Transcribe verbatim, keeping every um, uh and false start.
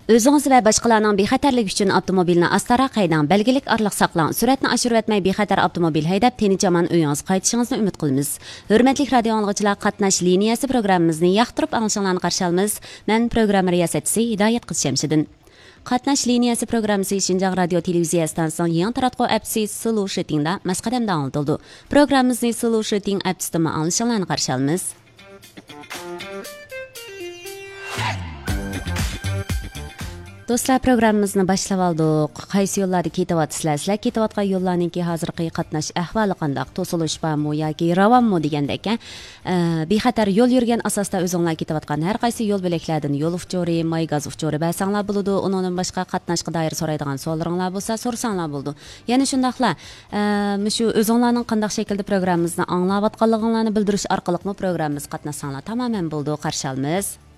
Özünüz və başqalarının bexatarlıq üçün avtomobilni astara qaydang, belgilik aralıq saqlang. Süratni aşırıb etmay bexatar avtomobil haydab, tenijaman uyingiz qaytishingizni umid qilamiz. Hurmatli radio anglag'uchilar, qatnash liniyasi programmamizni yoqtirib anglashinglarni qarshi olamiz. Men program riyosatchisi Hidoyat Qizshamshidin. Qatnash liniyasi programmasi Şinjan radio televiziya stansiyasining yangi taratquv appsi Slow Shootingda masqadamda angltildi. Programmamizni Slow Shooting appsidan anglashinglarni qarshi olamiz. Do'stlar, programmamizni boshlab oldik. Qaysi yo'llarda ketyapsizlar? Sizlar ketayotgan yo'llarninki hozirgi qatnash ahvoli qanday? To'silish bormi yoki ravonmi degandek, bexatar yo'l yurgan asosda o'zinglar ketayotgan har qaysi yo'l bo'laklardan yo'l uchori, may gaz uchori basanglar bo'ladi. Undan boshqa qatnashga doir so'raydigan savollaringiz bo'lsa, so'rasanglar bo'ldi. Ya'ni shundaqla, shu o'zinglarning qanday shaklda programmamizni anglayotganligingizni bildirish orqali programmamiz qatnashsanglar tamoman bo'ldi, qarshi olamiz.